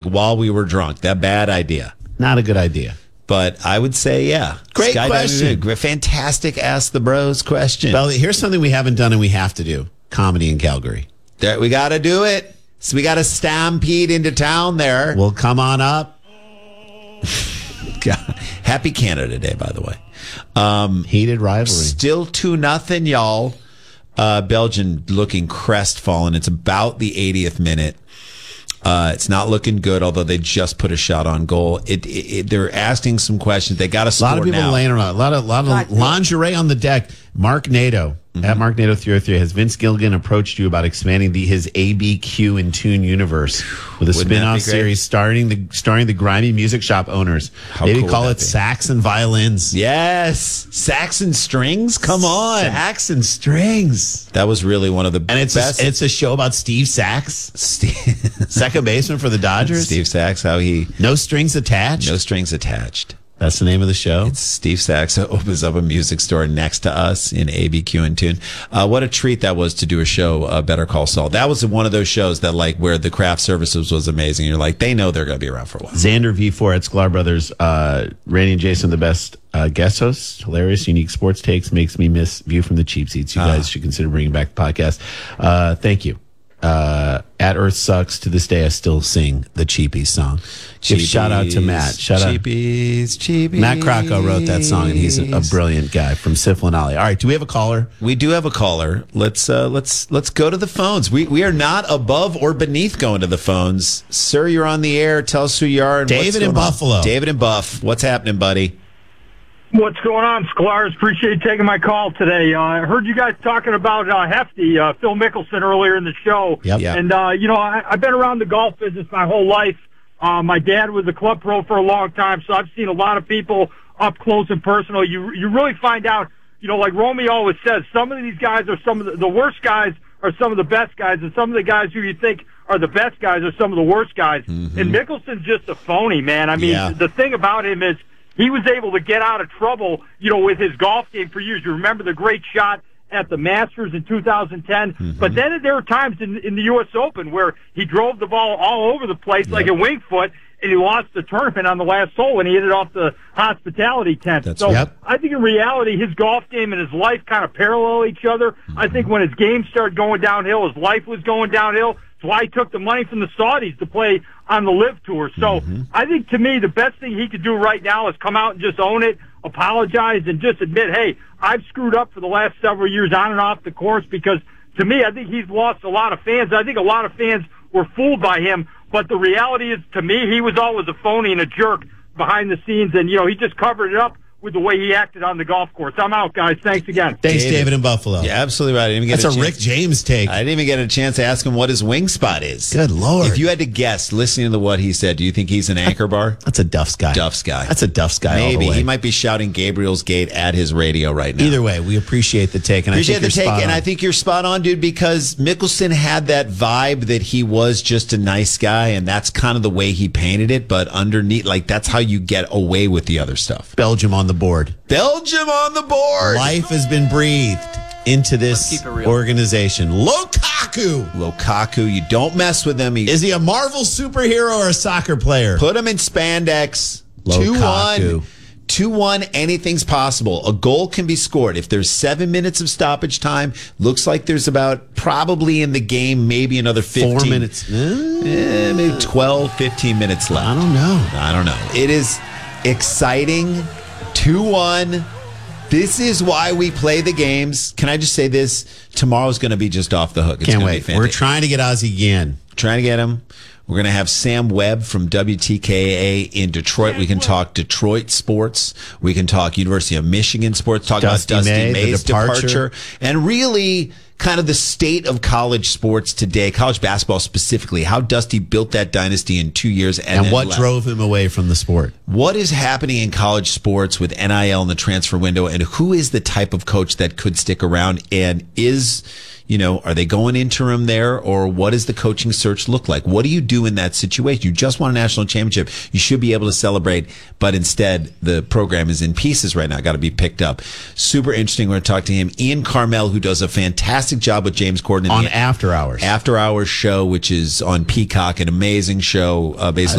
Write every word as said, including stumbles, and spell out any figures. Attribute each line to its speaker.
Speaker 1: while we were drunk. That bad idea.
Speaker 2: Not a good idea.
Speaker 1: But I would say, yeah.
Speaker 2: Great question.
Speaker 1: Fantastic Ask the Bros question.
Speaker 2: Well, here's something we haven't done and we have to do. Comedy in Calgary.
Speaker 1: There, we got to do it. So we got to stampede into town there.
Speaker 2: Well, come on up.
Speaker 1: Happy Canada Day, by the way. Um,
Speaker 2: Heated rivalry.
Speaker 1: Still two nothing, y'all. Uh, Belgium looking crestfallen. It's about the eightieth minute. Uh, it's not looking good, although they just put a shot on goal. It, it, it they're asking some questions. They got to score now.
Speaker 2: A lot of people
Speaker 1: now.
Speaker 2: laying around. A lot of lot of lingerie on the deck. Mark Nato. Mm-hmm. At Mark Nato three oh three, has Vince Gilligan approached you about expanding the his A B Q in Tune universe with a
Speaker 1: Wouldn't
Speaker 2: spin-off series starring the starring the grimy music shop owners?
Speaker 1: How
Speaker 2: Maybe
Speaker 1: cool
Speaker 2: call
Speaker 1: would
Speaker 2: it
Speaker 1: that be?
Speaker 2: Sax and Violins.
Speaker 1: Yes, sax and strings. Come on,
Speaker 2: Sax and Strings.
Speaker 1: That was really one of the
Speaker 2: and it's
Speaker 1: best.
Speaker 2: A, it's a show about Steve Sax,
Speaker 1: Steve,
Speaker 2: second baseman for the Dodgers.
Speaker 1: Steve Sax, how he
Speaker 2: no strings attached.
Speaker 1: no strings attached.
Speaker 2: That's the name of the show.
Speaker 1: It's Steve Sachs opens up a music store next to us in A B Q and Tune. Uh, what a treat that was to do a show, uh, Better Call Saul. That was one of those shows that, like, where the craft services was amazing. You're like, they know they're going to be around for a while.
Speaker 2: Xander V four at Sklar Brothers. Uh, Randy and Jason, the best uh, guest hosts. Hilarious, unique sports takes. Makes me miss View from the Cheap Seats. You guys uh, should consider bringing back the podcast. Uh, thank you. Uh, at Earth Sucks, to this day, I still sing the Cheapies song. Give shout out to Matt. Shout
Speaker 1: Cheapies,
Speaker 2: out.
Speaker 1: Cheapies.
Speaker 2: Matt Krakow wrote that song, and he's a, a brilliant guy from Siflin Alley. All right, do we have a caller?
Speaker 1: We do have a caller. Let's uh, let's let's go to the phones. We we are not above or beneath going to the phones, sir. You're on the air. Tell us who you are. And
Speaker 2: David in Buffalo.
Speaker 1: On. David in Buff. What's happening, buddy?
Speaker 3: What's going on, Sklar's? Appreciate you taking my call today. Uh, I heard you guys talking about uh, Hefty, uh, Phil Mickelson, earlier in the show.
Speaker 2: Yep. Yep.
Speaker 3: And, uh, you know, I, I've been around the golf business my whole life. Uh, my dad was a club pro for a long time, so I've seen a lot of people up close and personal. You you really find out, you know, like Romy always says, some of these guys are some of the, the worst guys are some of the best guys, and some of the guys who you think are the best guys are some of the worst guys. Mm-hmm. And Mickelson's just a phony, man. I mean,
Speaker 1: yeah.
Speaker 3: the thing about him is, he was able to get out of trouble, you know, with his golf game for years. You remember the great shot at the Masters in two thousand ten. Mm-hmm. But then there were times in, in the U S Open where he drove the ball all over the place yep. like a wing foot, and he lost the tournament on the last hole when he hit it off the hospitality tent.
Speaker 1: That's
Speaker 3: so
Speaker 1: yep.
Speaker 3: I think in reality, his golf game and his life kind of parallel each other. Mm-hmm. I think when his game started going downhill, his life was going downhill. That's why he took the money from the Saudis to play on the Live Tour. So mm-hmm. I think, to me, the best thing he could do right now is come out and just own it, apologize, and just admit, hey, I've screwed up for the last several years on and off the course, because, to me, I think he's lost a lot of fans. I think a lot of fans were fooled by him, but the reality is, to me, he was always a phony and a jerk behind the scenes, and, you know, he just covered it up with the way he acted on the golf course. I'm out, guys. Thanks again.
Speaker 2: Thanks, David, David in Buffalo.
Speaker 1: Yeah, absolutely right. I didn't even get
Speaker 2: That's a,
Speaker 1: a
Speaker 2: Rick James take.
Speaker 1: I didn't even get a chance to ask him what his wing spot is.
Speaker 2: Good Lord.
Speaker 1: If you had to guess, listening to what he said, do you think he's an anchor bar?
Speaker 2: That's a Duff's guy.
Speaker 1: Duff's guy.
Speaker 2: That's a Duff's guy.
Speaker 1: Maybe.
Speaker 2: All the way.
Speaker 1: He might be shouting Gabriel's Gate at his radio right now.
Speaker 2: Either way, we appreciate the take. And
Speaker 1: appreciate
Speaker 2: I think
Speaker 1: the
Speaker 2: you're
Speaker 1: take,
Speaker 2: spot
Speaker 1: and
Speaker 2: on.
Speaker 1: I think you're spot on, dude, because Mickelson had that vibe that he was just a nice guy, and that's kind of the way he painted it, but underneath, like, that's how you get away with the other stuff.
Speaker 2: Belgium on the board.
Speaker 1: Belgium on the board.
Speaker 2: Life has been breathed into this organization. Lukaku.
Speaker 1: Lukaku, you don't mess with him. He,
Speaker 2: Is he a Marvel superhero or a soccer player?
Speaker 1: Put him in spandex.
Speaker 2: Lukaku.
Speaker 1: two one. two one, anything's possible. A goal can be scored. If there's seven minutes of stoppage time, looks like there's about, probably in the game, maybe another fifteen.
Speaker 2: Four minutes.
Speaker 1: Eh, maybe twelve, fifteen minutes left.
Speaker 2: I don't know.
Speaker 1: I don't know. It is exciting. two one. This is why we play the games. Can I just say this? Tomorrow's going to be just off the hook. It's
Speaker 2: Can't
Speaker 1: gonna
Speaker 2: wait.
Speaker 1: Be
Speaker 2: We're trying to get Ozzie Guillen.
Speaker 1: Trying to get him. We're going to have Sam Webb from W T K A in Detroit. We can talk Detroit sports. We can talk University of Michigan sports. Talk
Speaker 2: Dusty
Speaker 1: about Dusty
Speaker 2: May,
Speaker 1: May's
Speaker 2: departure.
Speaker 1: departure. And really kind of the state of college sports today, college basketball specifically, how Dusty built that dynasty in two years. And,
Speaker 2: And
Speaker 1: then
Speaker 2: what
Speaker 1: left.
Speaker 2: drove him away from the sport.
Speaker 1: What is happening in college sports with N I L and the transfer window, and who is the type of coach that could stick around, and is, you know, are they going interim there, or what does the coaching search look like? What do you do in that situation? You just won a national championship. You should be able to celebrate, but instead the program is in pieces right now. Got to be picked up. Super interesting. We're going to talk to him. Ian Carmel, who does a fantastic job with James Corden
Speaker 2: On
Speaker 1: the
Speaker 2: After Hours.
Speaker 1: After Hours show, which is on Peacock, an amazing show, uh, basically.